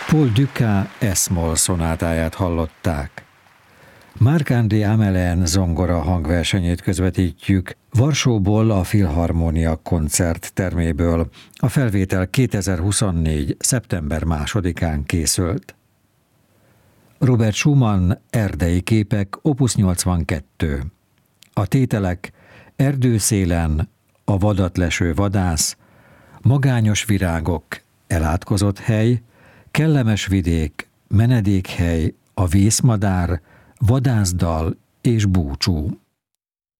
Paul Dukas S-moll szonátáját hallották. Marc-André Hamelin zongora hangversenyét közvetítjük Varsóból, a Filharmonia koncertterméből. A felvétel 2024. szeptember 2-án készült. Robert Schumann Erdei képek, Opus 82. A tételek: Erdőszélen, a vadat leső vadász, magányos virágok, elátkozott hely, kellemes vidék, menedékhely, a vészmadár, vadászdal és búcsú.